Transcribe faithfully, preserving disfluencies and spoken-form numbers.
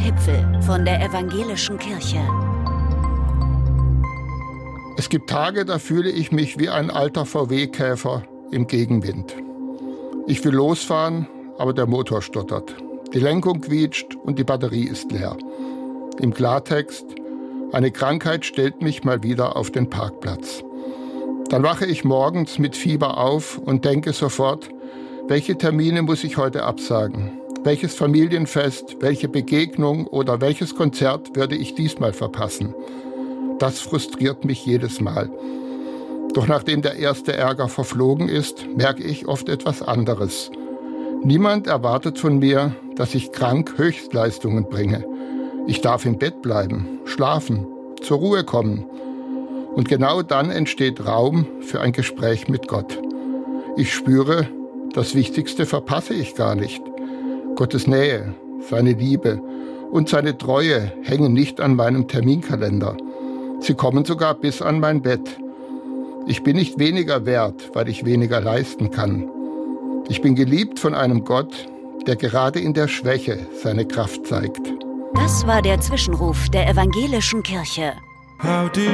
Hipfel von der Evangelischen Kirche. Es gibt Tage, da fühle ich mich wie ein alter V W-Käfer im Gegenwind. Ich will losfahren, aber der Motor stottert. Die Lenkung quietscht und die Batterie ist leer. Im Klartext: eine Krankheit stellt mich mal wieder auf den Parkplatz. Dann wache ich morgens mit Fieber auf und denke sofort: welche Termine muss ich heute absagen? Welches Familienfest, welche Begegnung oder welches Konzert würde ich diesmal verpassen? Das frustriert mich jedes Mal. Doch nachdem der erste Ärger verflogen ist, merke ich oft etwas anderes. Niemand erwartet von mir, dass ich krank Höchstleistungen bringe. Ich darf im Bett bleiben, schlafen, zur Ruhe kommen. Und genau dann entsteht Raum für ein Gespräch mit Gott. Ich spüre, das Wichtigste verpasse ich gar nicht. Gottes Nähe, seine Liebe und seine Treue hängen nicht an meinem Terminkalender. Sie kommen sogar bis an mein Bett. Ich bin nicht weniger wert, weil ich weniger leisten kann. Ich bin geliebt von einem Gott, der gerade in der Schwäche seine Kraft zeigt. Das war der Zwischenruf der Evangelischen Kirche. How did